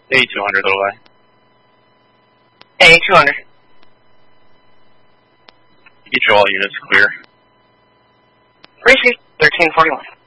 A200 away. A200. Each all units clear. Receipt 1341.